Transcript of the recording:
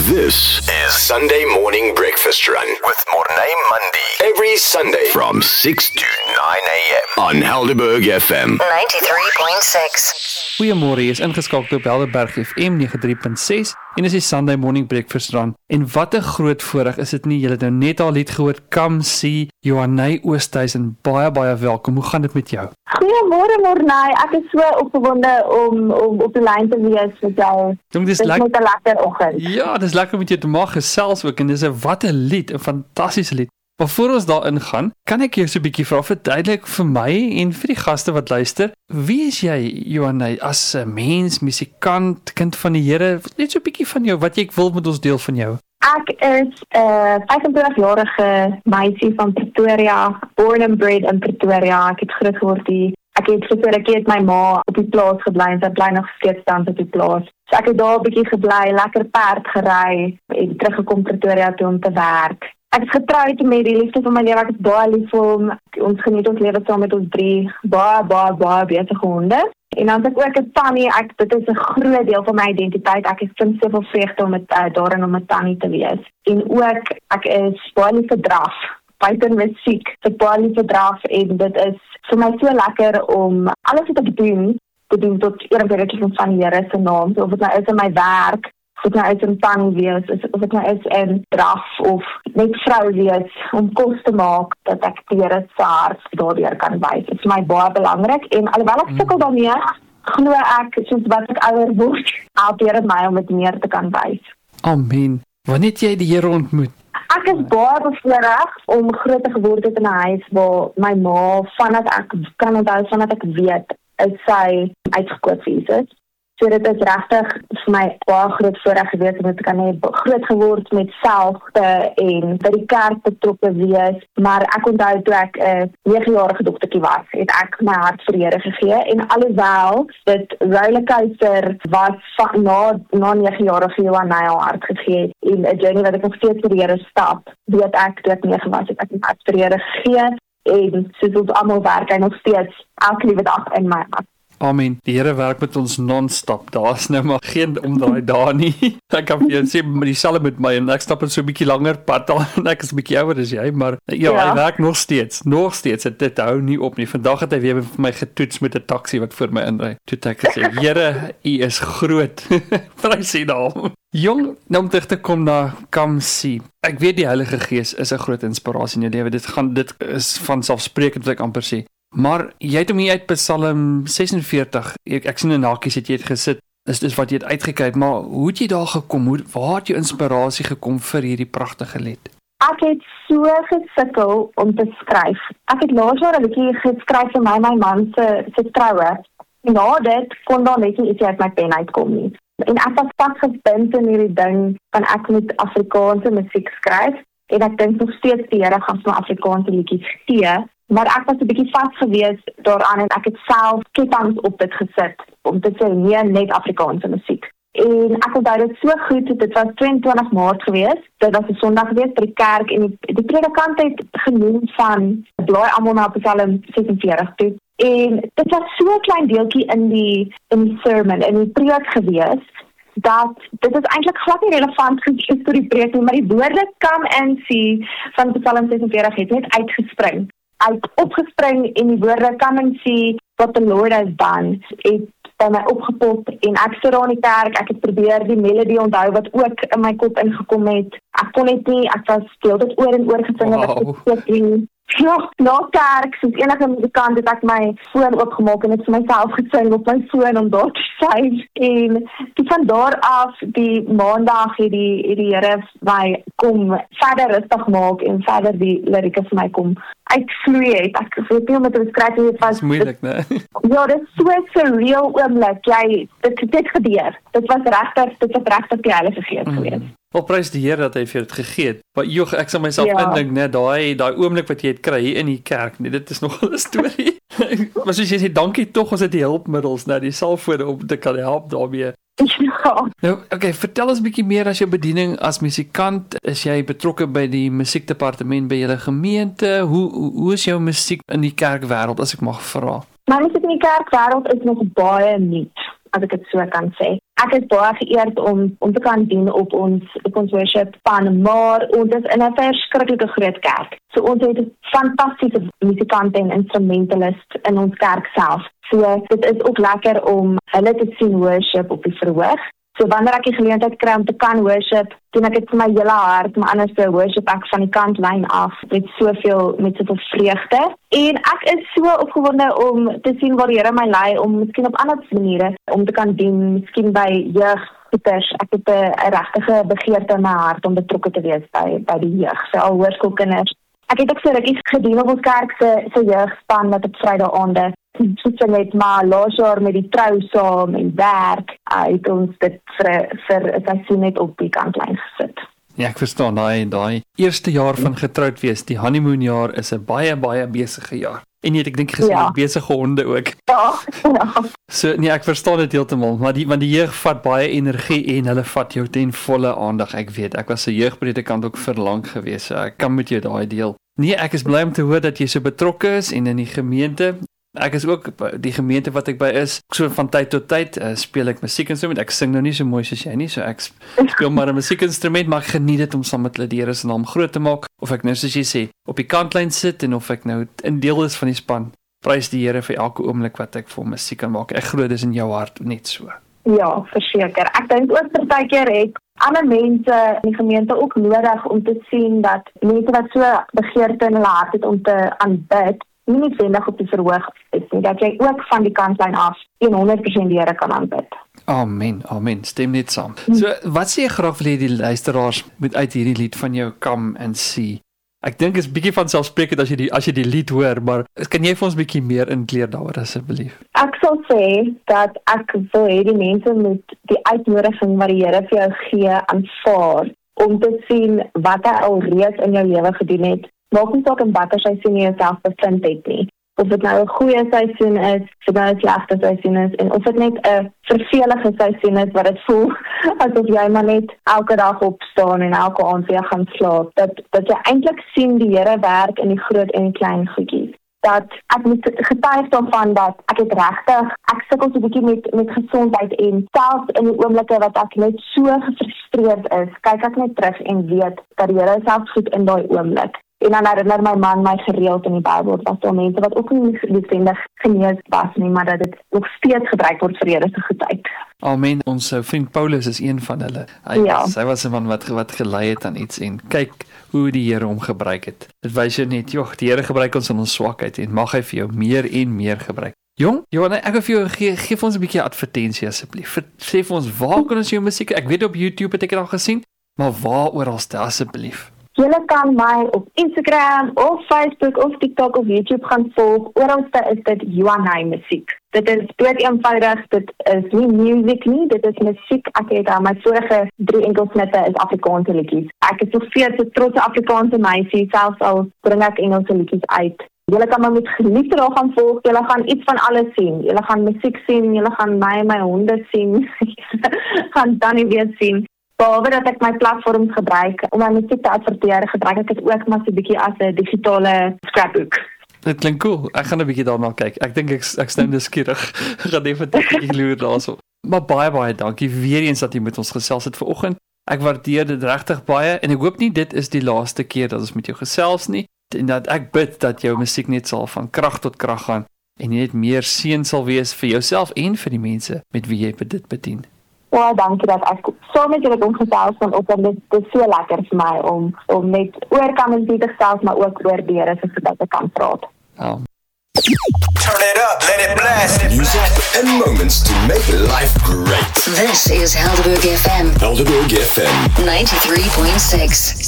This is Sunday Morning Breakfast Run with Mornay Mundi. Every Sunday from 6 to 9 a.m. on Helderberg FM 93.6. Goeiemôre, jy is ingeskakel op Helderberg FM 93.6 en dis die Sunday Morning Breakfast Run. En wat 'n groot voorreg is dit nie, jy het nou net al lied gehoor, Come See, Johanay Oosthuizen, baie welkom, hoe gaan dit met jou? Goeiemôre Mornay, ek is so opgewonde om op die lyn te wees met jou. Dis net 'n lekker oggend. Ja, dis lekker met jou te mag gesels ook en dis 'n wat 'n lied, 'n fantastiese lied. Maar voor ons daarin gaan, kan ek jou so 'n bietjie vra, verduidelik vir my en vir die gaste wat luister, wie is jy, Johanay, as 'n mens, musikant, kind van die Here? Net so 'n bietjie van jou, wat jy wil met ons deel van jou. Ek is 'n 25-jarige meisie van Pretoria, born and bred in Pretoria. Ek het groot geword hier. Ek het vir 'n keer met my ma op die plaas gebly en sy bly nog steeds tans op die plaas. So ek het daar 'n bietjie gebly, lekker perd gery en teruggekom Pretoria toe om te werk. Ek is getroud met die liefde van my lewe. Ek is baie lief vir hom. Ons geniet ons lewe saam met ons 3 baie besige honde. En dan is ek ook 'n tannie. Dit is 'n groot deel van my identiteit. Ek vind soveel vreugde om daarin om 'n tannie te wees. En ook ek is baie lief vir draf. Buiten musiek, ek baie lief vir draf en dit is vir my so lekker om alles wat ek doen te doen tot eer en bewondering van die Here se naam. So of dit nou is in my werk, of dit nou is in tannie wees, of dit nou is in draf of net vrou wees om kos te maak dat ek die Here se hart daardeur kan wys. Dit is vir my baie belangrik en alhoewel ek sukkel daarmee, glo ek soos wat ek ouer word, help Here my om dit meer te kan wys. Amen. Wanneer het jy die Here ontmoet? Ek is baie bevoorreg om groot te geword het in 'n huis waar my ma, vandat ek weet, is sy uitgekoop vir Jesus. So dit is regtig vir my baie groot voorreg gewees om te kan hê, groot geword met selfte en by die kerk betrokke wees. Maar ek onthou toe ek 'n 9-jarige dogtertjie was, het ek my hart vir die Here gegee. En alhoewel dit rollercoaster was na 9-jarige Johanay haar hart gegee en 'n journey wat ek nog steeds vir die Here stap, weet ek toe ek 9 was, het ek my hart vir die Here gegee. En soos ons almal werk, hy nog steeds elke liewe dag in my hart. Amen. Die Here werk met ons non-stop. Daar's nou maar geen omdraai daar nie. Ek kan vir jou sê, dieselfde met my en ek stap net so 'n bietjie langer pad al en ek is 'n bietjie ouer as jy, maar ja, hy werk nog steeds. Dit hou nie op nie. Vandag het hy weer vir my getoets met 'n taxi wat voor my inry. Toe het ek gesê, Here, U is groot. Prys U naam. Jong, nou om terug te kom na Come See. Ek weet die Heilige Gees is 'n groot inspirasie in jou lewe. Dit is vanselfsprekend wat ek amper sê. Maar jy het hom hier uit Psalm 46, ek sien 'n hakies het jy het gesit, is wat jy het uitgekyk, maar hoe het jy daar gekom, waar het jou inspirasie gekom vir hierdie prachtige lied? Ek het so gesukkel om te skryf. Ek het laas jaar 'n liedjie geskryf vir my man se troue. Na dit kon daar net nie iets uit my pen uitkom nie. En ek was vasgebind in hierdie ding van ek moet Afrikaanse musiek skryf, en ek dink nog steeds die Here gaan vir my Afrikaanse liedjies gee. Maar ek was 'n bietjie vasgewees daaraan en ek het self ketTINGS op dit gesit om te sê nee, net Afrikaanse musiek. En ek onthou dit so goed, dit was 22 Maart gewees. Dit was 'n Sondag gewees by die kerk en die predikant het genoem van blaai almal na Psalm 46 toe. En dit was so 'n klein deeltjie in die sermon, in die preek gewees, dat dit is eintlik glad nie relevant gewees vir die preek nie, maar die woorde Come and See van Psalm 46 het net uitgespring. Uit opgespring en die woorde Come and See what the Lord has done het by my opgepop en ek sit daar in die kerk, ek het probeer die melodie onthou wat ook in my kop ingekom het. Ek kon net nie, ek was stil dit oor en oor gesing en ek het ja, na kerk, soos enige musikant het ek my foon oopgemaak en het vir myself gesing op my foon om daar te sy. En van daar af, die maandag het die Here my kom verder rustig maak en verder die lirieke vir my kom uitvloei het. Ek weet nie om te beskryf hoe dit was. Dis moeilik, né? Ja, dit is so 'n surreal oomblik. Dit gebeur. Dit was regtig die Heilige Gees gewees. Wel prys die Here dat hy vir dit gegee het. Maar joh, ek sal myself indink, net daai oomblik wat jy het kry hier in die kerk, nee, dit is nog 'n storie. Maar soos jy sê, dankie tog, ons het die hulpmiddels, die selfone om te kan help daarmee. Ja. Nou, okay, vertel ons 'n bietjie meer as jou bediening as musikant. Is jy betrokke by die musiekdepartement by julle gemeente? Hoe is jou musiek in die kerkwêreld, as ek mag vra? My musiek in die kerkwêreld is nog baie nuut. as ek dit so kan sê. Ek is baie geëerd om te kan dien op ons worship span, maar ons is in 'n verskriklike groot kerk. So ons het fantastiese musikante en instrumentaliste in ons kerk self. So dit is ook lekker om hulle te sien worship op die verhoog. So wanneer ek die geleentheid kry om te kan worship, doen ek dit vir my hele hart, maar anders worship ek van die kantlyn af met soveel vreugde. En ek is so opgewonde om te sien waar die Here my lei, om miskien op ander maniere om te kan dien, miskien by jeuggoeters. Ek het 'n regtige begeerte in my hart om betrokke te wees by die jeug, veral hoërskoolkinders. Ek het ook so rukkie gedien op ons kerk se jeugspan wat op Vrydae-aande soos net maar laas jaar met die trou saam en werk, het ons dit vir 'n seisoen net op die kantlyn gesit. Ja, ek verstaan, daai eerste jaar van getroud wees, die honeymoonjaar is 'n baie besige jaar. En ek dink gesien besige honde ook. Ja. So nee, ek verstaan dit heeltemal, want die jeug vat baie energie en hulle vat jou ten volle aandag. Ek weet, ek was 'n jeugpredikant ook vir lank gewees, so ek kan met jou daai deel. Nee, ek is bly om te hoor dat jy so betrokke is en in die gemeente. Ek is ook die gemeente wat ek by is, so van tyd tot tyd speel ek musiekinstrument. Ek sing nou nie so mooi soos jy nie, so ek speel maar 'n musiekinstrument, maar ek geniet dit om saam met hulle die Here se naam groot te maak. Of ek nou soos jy sê, op die kantlyn sit en of ek nou 'n deel is van die span. Prys die Here vir elke oomblik wat ek vir musiek kan maak. Ek glo dis in jou hart net so. Ja, verseker. Ek dink ook partykeer het ander mense in die gemeente ook nodig om te sien dat mense wat so begeerte in hulle hart het om te aanbid, nie noodwendig op die verhoog is nie, dat jy ook van die kantlyn af 100% die Here kan aanbid. Amen, stem net saam. So, wat sê jy graag wil hê die luisteraars moet uit hierdie lied van jou Come and See? Ek dink is bietjie van selfspreekend as jy die lied hoor, maar kan jy vir ons bietjie meer inkleer daaroor asseblief? Ek sal sê dat ek wil hê die mense moet die uitnodiging wat die Here vir jou gee aanvaar, om te sien wat hy al reeds in jou lewe gedoen het. Maak nie saak in watter seisoen jy jouself bevind het nie. Of dit nou 'n goeie seisoen is, of dit nou 'n slegte seisoen is, en of dit net 'n vervelige seisoen is wat dit voel asof jy maar net elke dag opstaan en elke aand weer gaan slaap. Dat jy eintlik sien die Here werk in die groot en die klein goedjies. Dat ek moet getuig daarvan dat ek het regtig, ek sukkel so 'n bietjie met gesondheid en selfs in die oomblikke wat ek net so gefrustreerd is, kyk ek net terug en weet dat die Here selfs goed in daai oomblik. En dan herinner my man my gereeld in die Bybel, was daar mense wat ook nie noodwendig genees was nie, maar dat dit nog steeds gebruik word vir Here se goedheid. Amen. Ons vriend Paulus is een van hulle. Hy was 'n man wat gelei het aan iets en kyk hoe die Here hom gebruik het. Dit wys jou net, die Here gebruik ons in ons swakheid en mag hy vir jou meer en meer gebruik. Jong, Johanna, ek wil vir jou gee vir ons 'n bietjie advertensie asseblief. Sê vir ons, waar kan ons jou musiek? Ek weet op YouTube het ek dit al gesien, maar waar oralste asseblief? Julle kan my op Instagram of Facebook of TikTok of YouTube gaan volg. Oralste is dit Johanna Musiek. Dit is dood eenvoudig, dit is nie music nie, dit is musiek. Ek het my vorige 3 enkelsnitte is Afrikaanse liedjies. Ek is nog steeds 'n trotse Afrikaanse meisie, selfs al bring ek Engelse liedjies uit. Julle kan my met geliefde daar gaan volg, julle gaan iets van alles sien. Julle gaan musiek sien, julle gaan my honde sien, gaan dan nie weer sien. Behalwe dat ek my platforms gebruik om my musiek te adverteer, gebruik ek dit ook maar so 'n bietjie as 'n digitale scrapbook. Dit klink cool. Ek gaan 'n bietjie daarna kyk. Ek dink ek stem nuuskierig. Gaan definitief 'n bietjie loer daarso. Maar baie dankie weer eens dat jy met ons gesels het vanoggend. Ek waardeer dit regtig baie en ek hoop nie dit is die laaste keer dat ons met jou gesels nie. En dat ek bid dat jou musiek net sal van krag tot krag gaan en net meer seën sal wees vir jouself en vir die mense met wie jy dit bedien. Ja, dankie dat ek saam met julle kon gesels vanoggend. Dit is so lekker vir my om net oor kan te gesels, maar ook oor die Here se gedagte kan praat. Turn it up, let it blast. Music and moments to make life great. This is Helderberg FM. Helderberg FM 93.6.